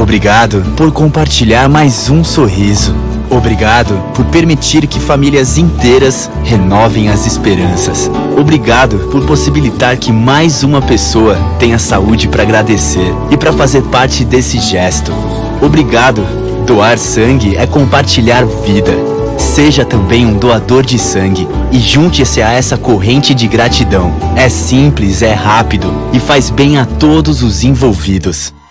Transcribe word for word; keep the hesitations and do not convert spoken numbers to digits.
Obrigado por compartilhar mais um sorriso. Obrigado por permitir que famílias inteiras renovem as esperanças. Obrigado por possibilitar que mais uma pessoa tenha saúde para agradecer e para fazer parte desse gesto. Obrigado. Doar sangue é compartilhar vida. Seja também um doador de sangue e junte-se a essa corrente de gratidão. É simples, é rápido e faz bem a todos os envolvidos.